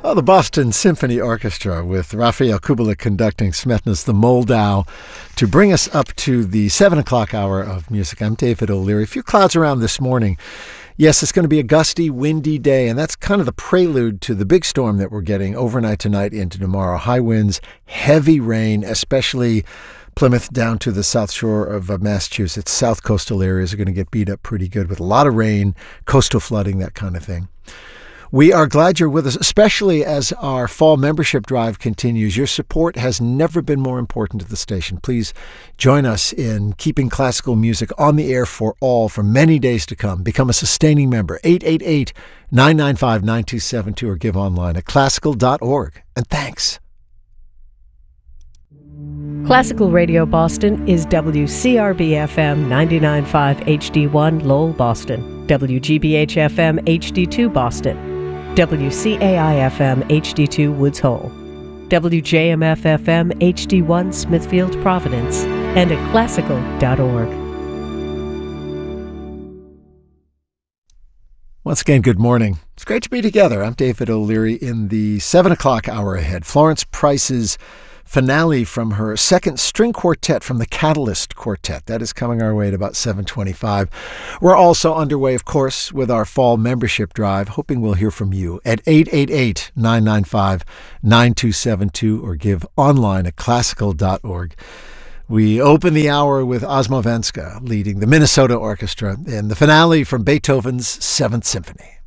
Oh, the Boston Symphony Orchestra with Raphael Kubelik conducting Smetana's The Moldau to bring us up to the 7 o'clock hour of music. I'm David O'Leary. A few clouds around this morning. Yes, it's going to be a gusty, windy day, and that's kind of the prelude to the big storm that we're getting overnight tonight into tomorrow. High winds, heavy rain, especially Plymouth down to the south shore of Massachusetts. South coastal areas are going to get beat up pretty good with a lot of rain, coastal flooding, that kind of thing. We are glad you're with us, especially as our fall membership drive continues. Your support has never been more important to the station. Please join us in keeping classical music on the air for all for many days to come. Become a sustaining member, 888-995-9272, or give online at classical.org. And thanks. Classical Radio Boston is WCRB-FM 99.5 HD1 Lowell, Boston, WGBH-FM HD2 Boston, WCAI-FM HD2 Woods Hole, WJMF-FM HD1 Smithfield, Providence, and at classical.org. Once again, good morning. It's great to be together. I'm David O'Leary in the 7 o'clock hour ahead. Florence Price's finale from her second string quartet from the Catalyst Quartet. That is coming our way at about 7:25. We're also underway, of course, with our fall membership drive, hoping we'll hear from you at 888-995-9272 or give online at classical.org. We open the hour with Osmo Venska leading the Minnesota Orchestra in the finale from Beethoven's Seventh Symphony.